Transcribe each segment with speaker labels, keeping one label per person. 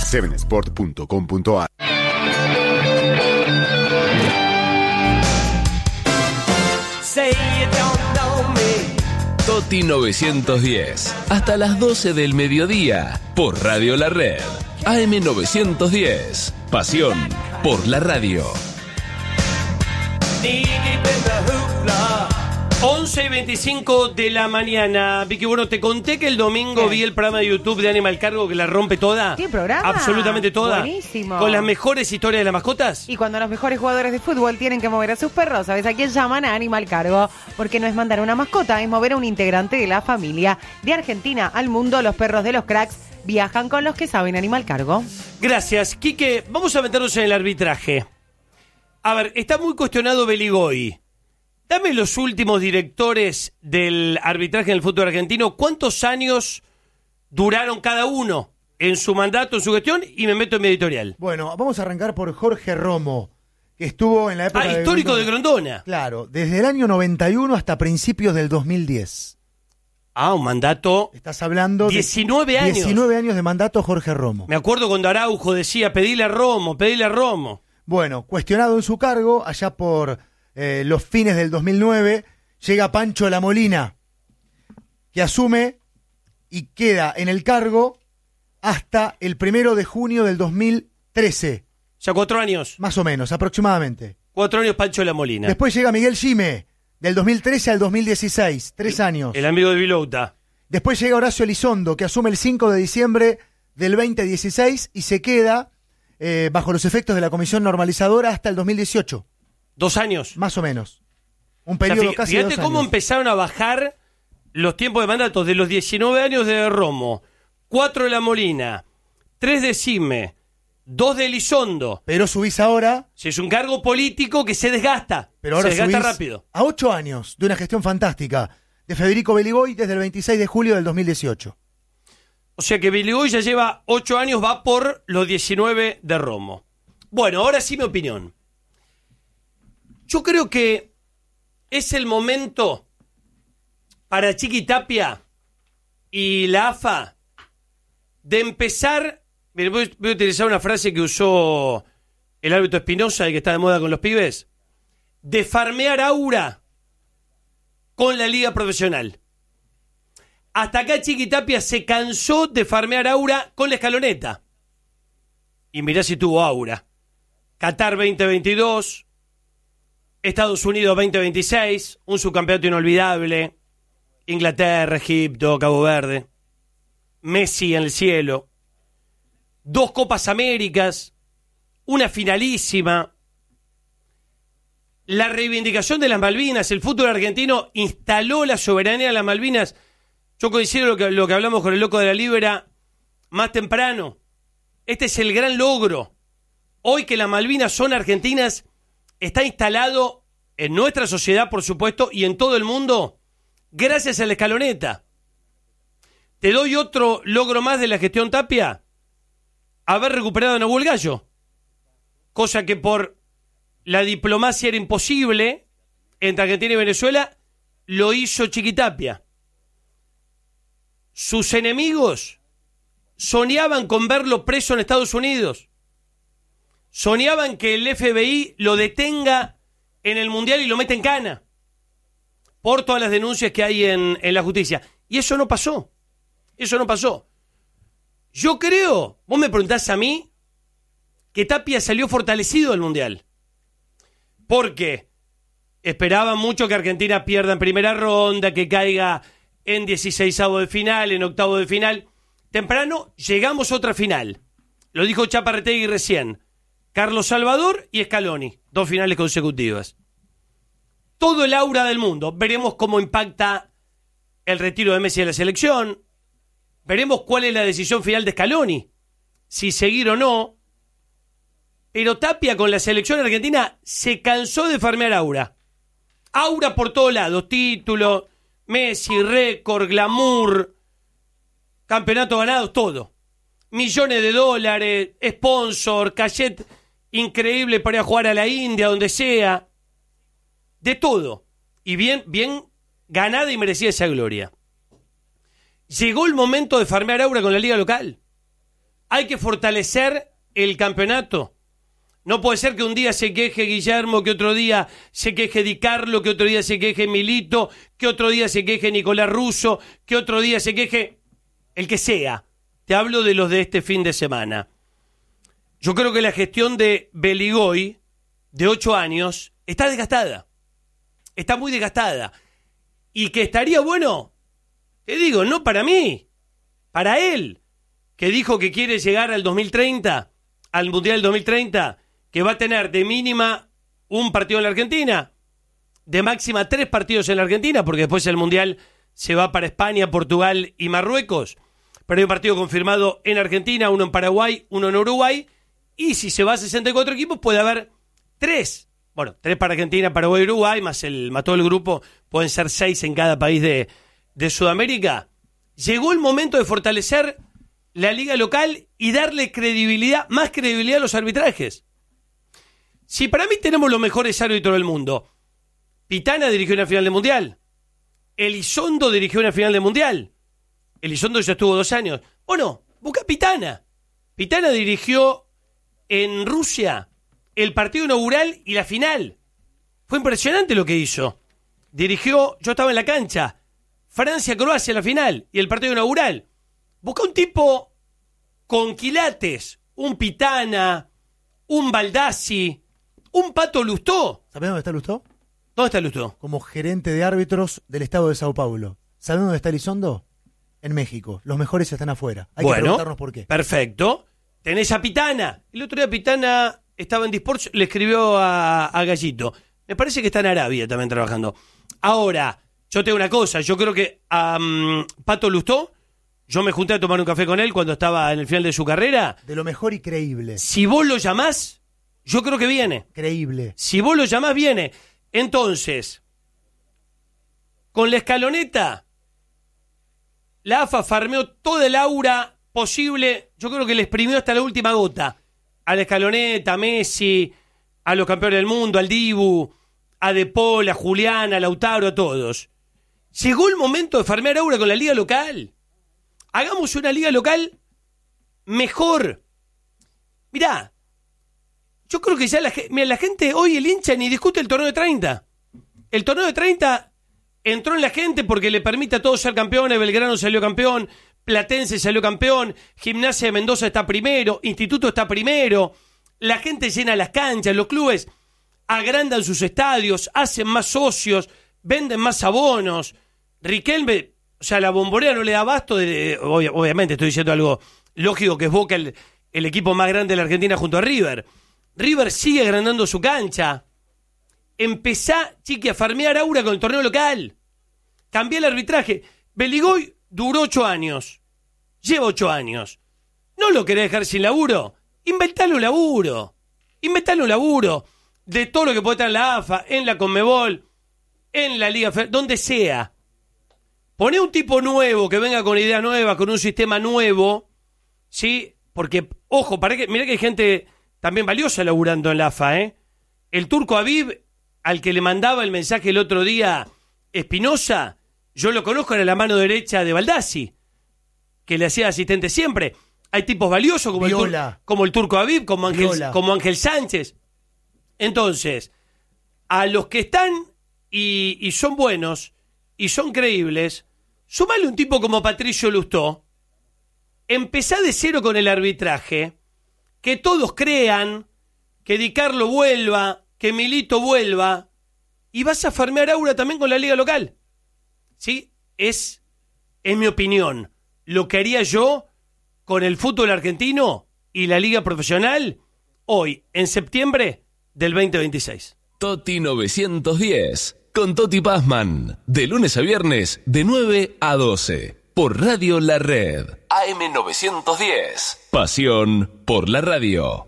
Speaker 1: 7sport.com.ar.
Speaker 2: Toti 910, hasta las 12 del mediodía, por Radio La Red, AM 910, pasión por la radio.
Speaker 3: 11:25 de la mañana. Vicky, bueno, te conté que el domingo vi el programa de YouTube de Animal Cargo que la rompe toda.
Speaker 4: ¿Qué programa?
Speaker 3: Absolutamente toda.
Speaker 4: Buenísimo.
Speaker 3: Con las mejores historias de las mascotas.
Speaker 4: Y cuando los mejores jugadores de fútbol tienen que mover a sus perros, ¿sabes a quién llaman? A Animal Cargo. Porque no es mandar una mascota, es mover a un integrante de la familia. De Argentina al mundo, los perros de los cracks viajan con los que saben Animal Cargo.
Speaker 3: Gracias. Quique, vamos a meternos en el arbitraje. A ver, está muy cuestionado Beligoy. Dame los últimos directores del arbitraje en el fútbol argentino. ¿Cuántos años duraron cada uno en su mandato, en su gestión? Y me meto en mi editorial.
Speaker 5: Bueno, vamos a arrancar por Jorge Romo, que estuvo en la época
Speaker 3: histórico de Grondona.
Speaker 5: Claro, desde el año 91 hasta principios del 2010.
Speaker 3: Un mandato.
Speaker 5: Estás hablando
Speaker 3: 19 años.
Speaker 5: 19 años de mandato Jorge Romo.
Speaker 3: Me acuerdo cuando Araujo decía, pedile a Romo, pedile a Romo.
Speaker 5: Bueno, cuestionado en su cargo, allá por los fines del 2009, llega Pancho La Molina, que asume y queda en el cargo hasta el 1 de junio del 2013.
Speaker 3: Ya 4 años.
Speaker 5: Más o menos, aproximadamente.
Speaker 3: 4 años Pancho La Molina.
Speaker 5: Después llega Miguel Gime, del 2013 al 2016, 3 años.
Speaker 3: El amigo de Vilouta.
Speaker 5: Después llega Horacio Elizondo, que asume el 5 de diciembre del 2016 y se queda bajo los efectos de la comisión normalizadora hasta el 2018.
Speaker 3: 2 años.
Speaker 5: Más o menos. Un periodo casi de 2 años.
Speaker 3: Fíjate cómo empezaron a bajar los tiempos de mandatos de los 19 años de Romo, 4 de La Molina, 3 de Gime, 2 de Elizondo.
Speaker 5: Pero subís ahora...
Speaker 3: Si es un cargo político que se desgasta.
Speaker 5: Pero ahora
Speaker 3: se desgasta
Speaker 5: subís
Speaker 3: rápido.
Speaker 5: A 8 años de una gestión fantástica de Federico Beligoy desde el 26 de julio del 2018.
Speaker 3: O sea que Beligoy ya lleva 8 años, va por los 19 de Romo. Bueno, ahora sí mi opinión. Yo creo que es el momento para Chiqui Tapia y la AFA de empezar. Mire, voy a utilizar una frase que usó el árbitro Espinosa y que está de moda con los pibes. De farmear aura con la liga profesional. Hasta acá Chiqui Tapia se cansó de farmear aura con la escaloneta. Y mirá si tuvo aura. Qatar 2022, Estados Unidos 2026, un subcampeonato inolvidable, Inglaterra, Egipto, Cabo Verde, Messi en el cielo, 2 Copas Américas, una finalísima, la reivindicación de las Malvinas. El fútbol argentino instaló la soberanía de las Malvinas. Yo coincido lo que hablamos con el loco de la Libera más temprano. Este es el gran logro. Hoy que las Malvinas son argentinas, está instalado en nuestra sociedad, por supuesto, y en todo el mundo, gracias a la escaloneta. Te doy otro logro más de la gestión Tapia: haber recuperado a Nahuel Gallo, cosa que por la diplomacia era imposible entre Argentina y Venezuela, lo hizo Chiqui Tapia. Sus enemigos soñaban con verlo preso en Estados Unidos. Soñaban que el FBI lo detenga en el Mundial y lo meta en cana por todas las denuncias que hay en la justicia. Y eso no pasó. Eso no pasó. Yo creo, vos me preguntás a mí, que Tapia salió fortalecido del Mundial. Porque esperaban mucho que Argentina pierda en primera ronda, que caiga en 16avos de final, en octavos de final. Temprano llegamos a otra final. Lo dijo Chaparretegui recién. Carlos Salvador y Scaloni, 2 finales consecutivas. Todo el aura del mundo. Veremos cómo impacta el retiro de Messi de la selección. Veremos cuál es la decisión final de Scaloni, si seguir o no. Pero Tapia con la selección argentina se cansó de farmear aura. Aura por todos lados. Título, Messi, récord, glamour, campeonato ganado, todo. Millones de dólares, sponsor, cachet increíble para ir a jugar a la India, donde sea. De todo. Y bien ganada y merecida esa gloria. Llegó el momento de farmear aura con la liga local. hay que fortalecer el campeonato. No puede ser que un día se queje Guillermo, que otro día se queje Di Carlo, que otro día se queje Milito, que otro día se queje Nicolás Russo, que otro día se queje el que sea. Te hablo de los de este fin de semana. Yo creo que la gestión de Beligoy, de 8 años, está desgastada. Está muy desgastada. Y que estaría bueno, te digo, no para mí, para él, que dijo que quiere llegar al 2030, al Mundial 2030, que va a tener de mínima un partido en la Argentina, de máxima 3 partidos en la Argentina, porque después el Mundial se va para España, Portugal y Marruecos, pero hay un partido confirmado en Argentina, uno en Paraguay, uno en Uruguay, y si se va a 64 equipos puede haber 3. Bueno, 3 para Argentina, Paraguay y Uruguay, más todo el grupo, pueden ser 6 en cada país de Sudamérica. Llegó el momento de fortalecer la liga local y darle credibilidad, más credibilidad a los arbitrajes. Si para mí tenemos los mejores árbitros del mundo, Pitana dirigió una final de Mundial, Elizondo dirigió una final de Mundial, Elizondo ya estuvo 2 años. Bueno, busca Pitana. Pitana dirigió en Rusia el partido inaugural y la final. Fue impresionante lo que hizo. Dirigió, yo estaba en la cancha, Francia-Croacia la final y el partido inaugural. Busca un tipo con quilates, un Pitana, un Baldassi, un Pato Lustó.
Speaker 5: ¿Sabés dónde está Lustó?
Speaker 3: ¿Dónde está Lustó?
Speaker 5: Como gerente de árbitros del estado de Sao Paulo. ¿Sabés dónde está Elizondo? En México. Los mejores están afuera. Hay que preguntarnos por qué.
Speaker 3: Perfecto. Tenés a Pitana. El otro día Pitana estaba en Disports, le escribió a Gallito. Me parece que está en Arabia también trabajando. Ahora, yo tengo una cosa. Yo creo que a Pato Lustó, yo me junté a tomar un café con él cuando estaba en el final de su carrera.
Speaker 5: De lo mejor y creíble.
Speaker 3: Si vos lo llamás, yo creo que viene.
Speaker 5: Creíble.
Speaker 3: Si vos lo llamás, viene. Entonces, con la escaloneta, la AFA farmeó toda el aura posible. Yo creo que le exprimió hasta la última gota. A la escaloneta, a Messi, a los campeones del mundo, al Dibu, a De Paul, a Julián, a Lautaro, a todos. Llegó el momento de farmear aura con la liga local. Hagamos una liga local mejor. Mirá, yo creo que ya la gente, hoy el hincha ni discute el torneo de 30. El torneo de 30 entró en la gente porque le permite a todos ser campeones. Belgrano salió campeón, Platense salió campeón, Gimnasia de Mendoza está primero, Instituto está primero. La gente llena las canchas, los clubes agrandan sus estadios, hacen más socios, venden más abonos. Riquelme, o sea, la Bombonera no le da abasto. Obviamente estoy diciendo algo lógico, que es Boca el equipo más grande de la Argentina junto a River. River sigue agrandando su cancha. Empezá, chiqui, a farmear aura con el torneo local. Cambiá el arbitraje. Beligoy duró 8 años. Lleva 8 años. ¿No lo querés dejar sin laburo? Inventale un laburo. Inventale un laburo. De todo lo que puede estar en la AFA, en la Conmebol, en la Liga Federal, donde sea. Poné un tipo nuevo que venga con idea nueva, con un sistema nuevo, ¿sí? Porque, ojo, mirá que hay gente también valiosa laburando en la AFA, ¿eh? El Turco Aviv, al que le mandaba el mensaje el otro día Espinosa, yo lo conozco, era la mano derecha de Baldassi, que le hacía asistente siempre. Hay tipos valiosos como el Turco Aviv, como Ángel Sánchez. Entonces, a los que están y son buenos y son creíbles, sumale un tipo como Patricio Lustó, empezá de cero con el arbitraje, que todos crean, que Di Carlo vuelva, que Milito vuelva, y vas a farmear aura también con la liga local. ¿Sí? Es mi opinión, lo que haría yo con el fútbol argentino y la liga profesional hoy, en septiembre del 2026.
Speaker 2: Toti 910, con Toti Pazman, de lunes a viernes, de 9 a 12, por Radio La Red, AM 910, pasión por la radio.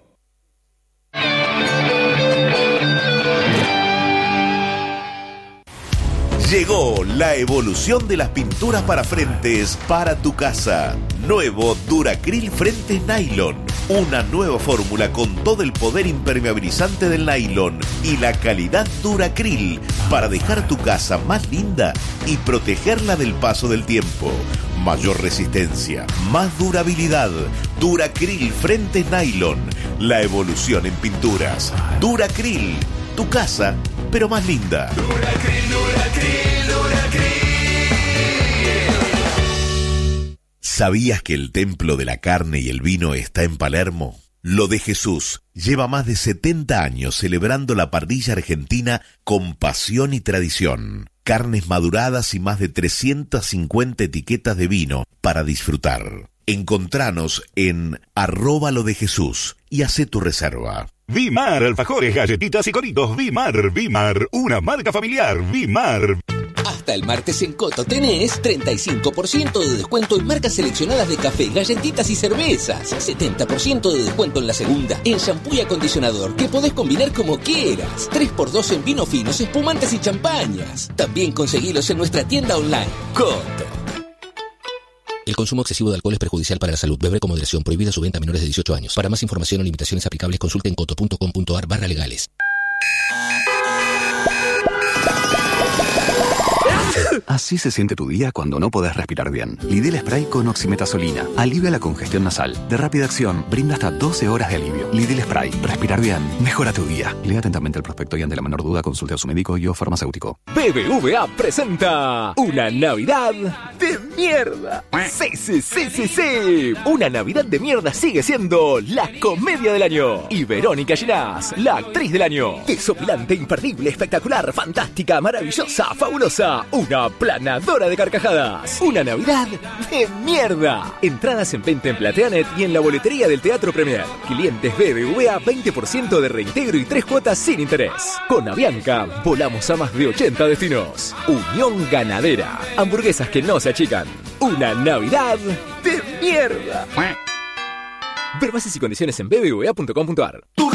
Speaker 1: Llegó la evolución de las pinturas para frentes para tu casa. Nuevo Duracril Frentes Nylon. Una nueva fórmula con todo el poder impermeabilizante del nylon y la calidad Duracril para dejar tu casa más linda y protegerla del paso del tiempo. Mayor resistencia, más durabilidad. Duracril Frentes Nylon. La evolución en pinturas. Duracril. Tu casa, pero más linda.
Speaker 2: Duracril, Duracril, Duracril.
Speaker 1: ¿Sabías que el templo de la carne y el vino está en Palermo? Lo de Jesús lleva más de 70 años celebrando la parrilla argentina con pasión y tradición. Carnes maduradas y más de 350 etiquetas de vino para disfrutar. Encontranos en @lodejesús y hacé tu reserva.
Speaker 6: Vimar, alfajores, galletitas y coritos. Vimar, una marca familiar. Vimar.
Speaker 7: Hasta el martes en Coto tenés 35% de descuento en marcas seleccionadas de café, galletitas y cervezas. 70% de descuento en la segunda, en shampoo y acondicionador, que podés combinar como quieras. 3x2 en vinos finos, espumantes y champañas. También conseguilos en nuestra tienda online. Coto. El consumo excesivo de alcohol es perjudicial para la salud. Beber con moderación. Prohibida su venta a menores de 18 años. Para más información o limitaciones aplicables, consulte en coto.com.ar/legales.
Speaker 8: Así se siente tu día cuando no podés respirar bien. Lidl Spray con oximetazolina. Alivia la congestión nasal. De rápida acción, brinda hasta 12 horas de alivio. Lidl Spray. Respirar bien. Mejora tu día. Lea atentamente el prospecto y ante la menor duda consulte a su médico y o farmacéutico.
Speaker 9: BBVA presenta una Navidad de mierda. Sí. Una Navidad de mierda sigue siendo la comedia del año. Y Verónica Ginás, la actriz del año. Desopilante, imperdible, espectacular, fantástica, maravillosa, fabulosa. Una planadora de carcajadas. Una Navidad de mierda. Entradas en venta en Plateanet y en la boletería del Teatro Premier. Clientes BBVA, 20% de reintegro y 3 cuotas sin interés. Con Avianca, volamos a más de 80 destinos. Unión Ganadera. Hamburguesas que no se achican. Una Navidad de mierda. Ver bases y condiciones en bbva.com.ar.